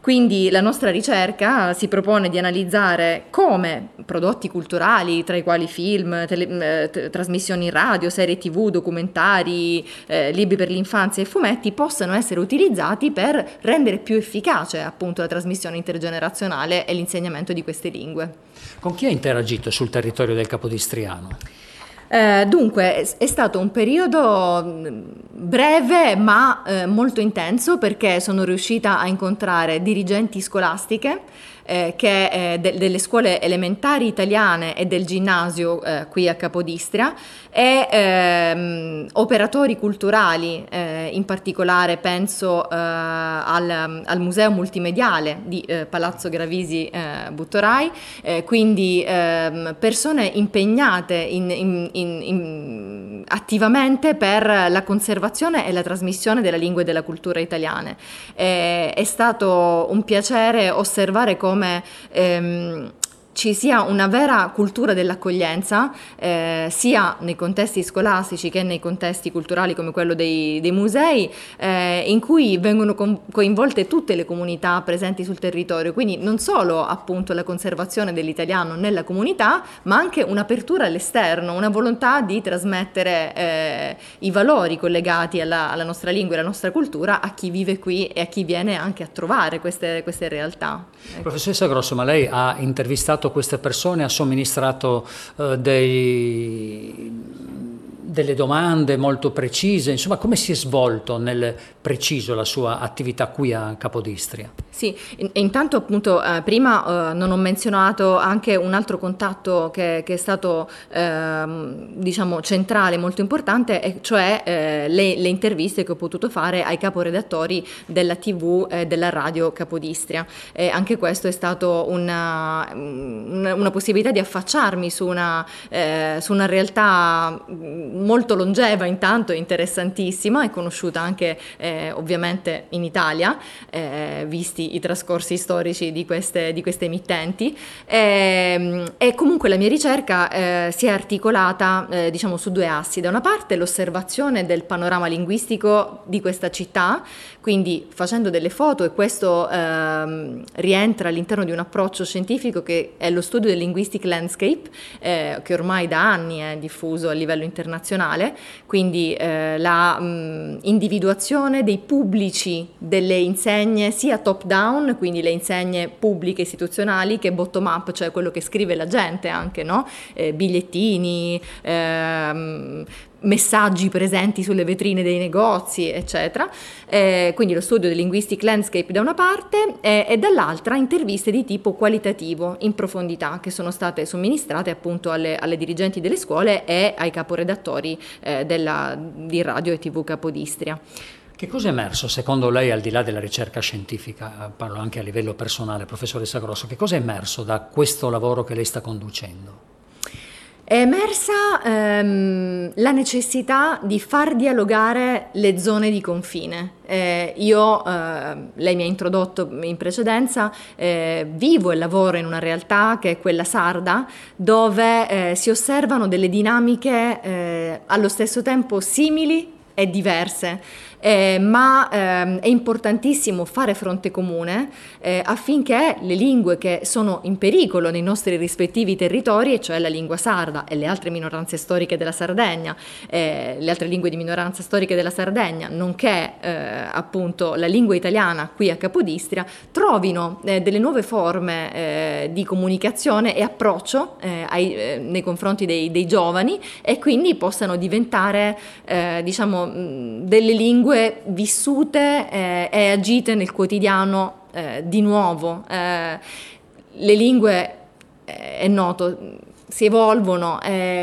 Quindi la nostra ricerca si propone di analizzare come prodotti culturali, tra i quali film, trasmissioni in radio, serie TV, documentari, libri per l'infanzia e fumetti, possano essere utilizzati per rendere più efficace appunto la trasmissione intergenerazionale e l'insegnamento di queste lingue. Con chi ha interagito sul territorio del Capodistriano? Dunque è stato un periodo breve ma molto intenso, perché sono riuscita a incontrare dirigenti scolastiche delle scuole elementari italiane e del ginnasio qui a Capodistria, e operatori culturali, in particolare penso al Museo Multimediale di Palazzo Gravisi Buttorai, quindi persone impegnate attivamente per la conservazione e la trasmissione della lingua e della cultura italiane. È stato un piacere osservare come ci sia una vera cultura dell'accoglienza, sia nei contesti scolastici che nei contesti culturali come quello dei musei, in cui vengono coinvolte tutte le comunità presenti sul territorio, quindi non solo appunto la conservazione dell'italiano nella comunità, ma anche un'apertura all'esterno, una volontà di trasmettere i valori collegati alla nostra lingua e alla nostra cultura a chi vive qui e a chi viene anche a trovare queste realtà. Ecco. Professoressa Grosso, ma lei ha intervistato queste persone, ha somministrato delle domande molto precise, insomma come si è svolto nel preciso la sua attività qui a Capodistria? Sì, intanto appunto prima non ho menzionato anche un altro contatto che è stato diciamo centrale, molto importante, e cioè le interviste che ho potuto fare ai caporedattori della TV e della radio Capodistria. Anche questo è stato una possibilità di affacciarmi su una realtà molto longeva, intanto interessantissima e conosciuta anche ovviamente in Italia, visti i trascorsi storici di queste emittenti, e comunque la mia ricerca si è articolata diciamo su due assi: da una parte l'osservazione del panorama linguistico di questa città, quindi facendo delle foto, e questo rientra all'interno di un approccio scientifico che è lo studio del linguistic landscape, che ormai da anni è diffuso a livello internazionale, quindi la individuazione dei pubblici delle insegne sia top down, quindi le insegne pubbliche istituzionali, che bottom up, cioè quello che scrive la gente anche, no? Bigliettini, messaggi presenti sulle vetrine dei negozi, eccetera. Quindi lo studio del linguistic landscape da una parte, e dall'altra interviste di tipo qualitativo in profondità, che sono state somministrate appunto alle dirigenti delle scuole e ai caporedattori di Radio e TV Capodistria. Che cosa è emerso secondo lei, al di là della ricerca scientifica, parlo anche a livello personale, professoressa Grosso, che cosa è emerso da questo lavoro che lei sta conducendo? È emersa la necessità di far dialogare le zone di confine. Lei mi ha introdotto in precedenza, vivo e lavoro in una realtà che è quella sarda, dove si osservano delle dinamiche allo stesso tempo simili e diverse, ma è importantissimo fare fronte comune affinché le lingue che sono in pericolo nei nostri rispettivi territori, e cioè la lingua sarda e le altre minoranze storiche della Sardegna, le altre lingue di minoranza storiche della Sardegna, nonché appunto la lingua italiana qui a Capodistria, trovino delle nuove forme di comunicazione e approccio nei confronti dei giovani, e quindi possano diventare diciamo delle lingue vissute e agite nel quotidiano di nuovo. Le lingue, è noto, si evolvono,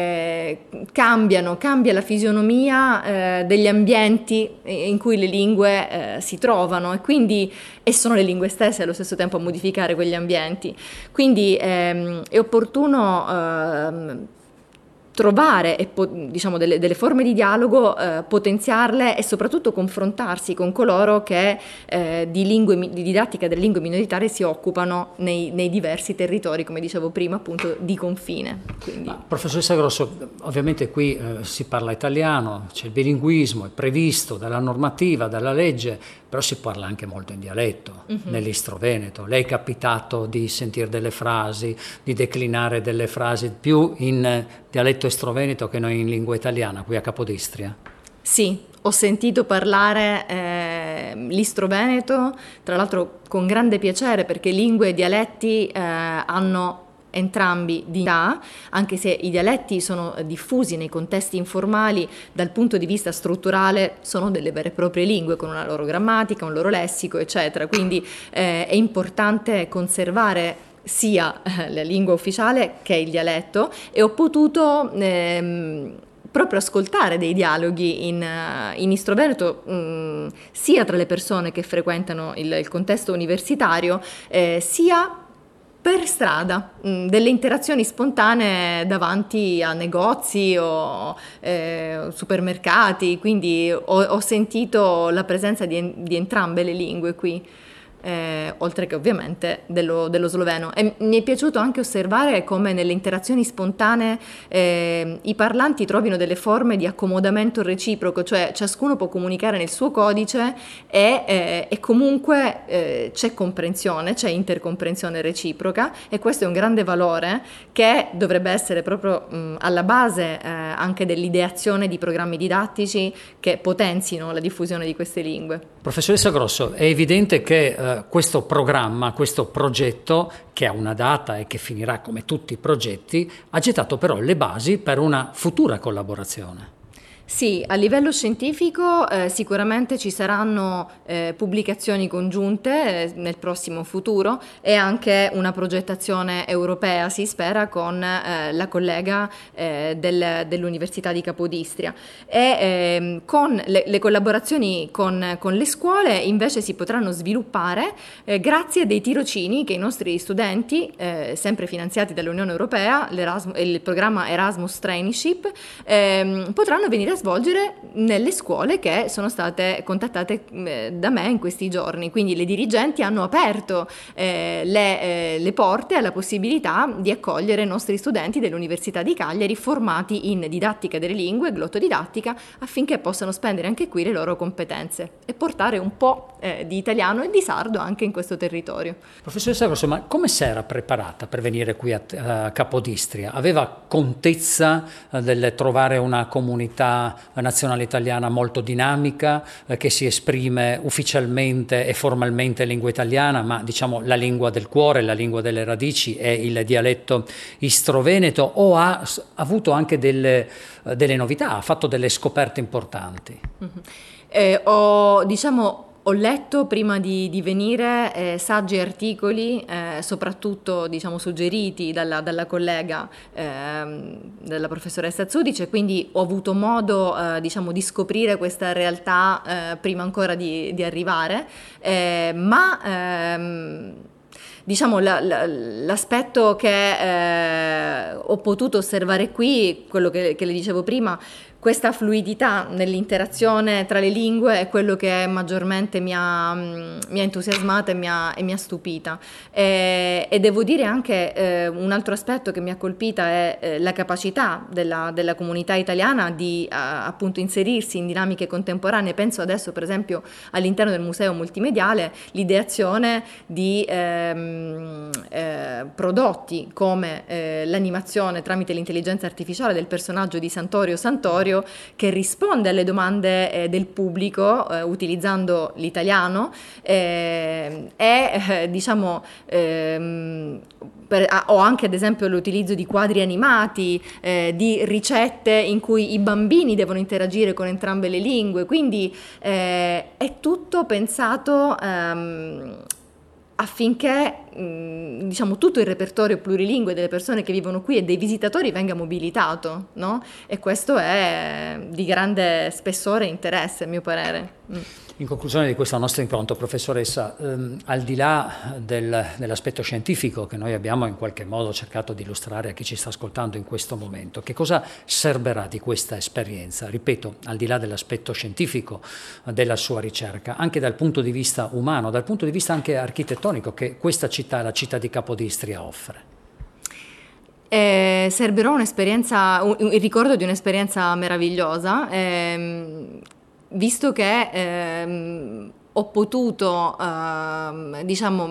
cambia la fisionomia degli ambienti in cui le lingue si trovano, e sono le lingue stesse allo stesso tempo a modificare quegli ambienti. Quindi è opportuno trovare diciamo delle forme di dialogo, potenziarle, e soprattutto confrontarsi con coloro che di didattica delle lingue minoritarie si occupano nei diversi territori, come dicevo prima, appunto di confine. Professoressa Grosso, ovviamente qui si parla italiano, c'è il bilinguismo, è previsto dalla normativa, dalla legge, però si parla anche molto in dialetto, nell'Istro Veneto. Lei è capitato di sentire delle frasi, di declinare delle frasi più in dialetto estroveneto che non in lingua italiana, qui a Capodistria? Sì, ho sentito parlare l'Istro Veneto, tra l'altro con grande piacere, perché lingue e dialetti hanno entrambi dignità, anche se i dialetti sono diffusi nei contesti informali, dal punto di vista strutturale sono delle vere e proprie lingue con una loro grammatica, un loro lessico, eccetera. Quindi è importante conservare sia la lingua ufficiale che il dialetto, e ho potuto proprio ascoltare dei dialoghi in Istro Veneto, sia tra le persone che frequentano il contesto universitario, sia per strada, delle interazioni spontanee davanti a negozi o supermercati, quindi ho sentito la presenza di entrambe le lingue qui. Oltre che ovviamente dello sloveno. E mi è piaciuto anche osservare come nelle interazioni spontanee i parlanti trovino delle forme di accomodamento reciproco, cioè ciascuno può comunicare nel suo codice e comunque c'è comprensione, c'è intercomprensione reciproca, e questo è un grande valore che dovrebbe essere proprio alla base anche dell'ideazione di programmi didattici che potenzino la diffusione di queste lingue. Professoressa Grosso, è evidente che questo programma, questo progetto, che ha una data e che finirà come tutti i progetti, ha gettato però le basi per una futura collaborazione. Sì, a livello scientifico sicuramente ci saranno pubblicazioni congiunte nel prossimo futuro, e anche una progettazione europea, si spera, con la collega dell'Università di Capodistria. E con le collaborazioni con le scuole invece si potranno sviluppare grazie a dei tirocini che i nostri studenti, sempre finanziati dall'Unione Europea, il programma Erasmus Traineeship, potranno venire a svolgere nelle scuole che sono state contattate da me in questi giorni. Quindi le dirigenti hanno aperto le porte alla possibilità di accogliere i nostri studenti dell'Università di Cagliari formati in didattica delle lingue, glottodidattica, affinché possano spendere anche qui le loro competenze e portare un po' di italiano e di sardo anche in questo territorio. Professoressa Grosso, ma come si era preparata per venire qui a Capodistria? Aveva contezza del trovare una comunità nazionale italiana molto dinamica, che si esprime ufficialmente e formalmente in lingua italiana, ma diciamo la lingua del cuore, la lingua delle radici è il dialetto istroveneto, o ha avuto anche delle novità, ha fatto delle scoperte importanti? Ho letto prima di venire saggi articoli, soprattutto suggeriti dalla collega, della professoressa Zudice, quindi ho avuto modo di scoprire questa realtà prima ancora di arrivare, l'aspetto che ho potuto osservare qui, quello che le dicevo prima, questa fluidità nell'interazione tra le lingue è quello che maggiormente mi ha entusiasmata e mi ha stupita. E devo dire anche un altro aspetto che mi ha colpita è la capacità della comunità italiana di appunto inserirsi in dinamiche contemporanee. Penso adesso per esempio all'interno del museo multimediale l'ideazione di prodotti come l'animazione tramite l'intelligenza artificiale del personaggio di Santorio, che risponde alle domande del pubblico utilizzando l'italiano o anche ad esempio l'utilizzo di quadri animati, di ricette in cui i bambini devono interagire con entrambe le lingue, quindi è tutto pensato affinché tutto il repertorio plurilingue delle persone che vivono qui e dei visitatori venga mobilitato, no? E questo è di grande spessore e interesse, a mio parere. In conclusione di questo nostro incontro, professoressa, al di là dell'aspetto scientifico che noi abbiamo in qualche modo cercato di illustrare a chi ci sta ascoltando in questo momento, che cosa serberà di questa esperienza? Ripeto, al di là dell'aspetto scientifico della sua ricerca, anche dal punto di vista umano, dal punto di vista anche architettonico, che questa città, la città di Capodistria, offre. Serberò il ricordo di un'esperienza meravigliosa, visto che ho potuto diciamo